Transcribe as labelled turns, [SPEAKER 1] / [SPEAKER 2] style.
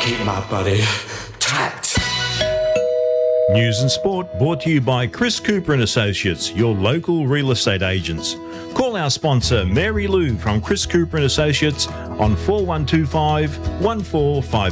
[SPEAKER 1] keep my body tight.
[SPEAKER 2] News and sport brought to you by Chris Cooper and Associates, your local real estate agents. Call our sponsor Mary Lou from Chris Cooper and Associates on 4125 1450.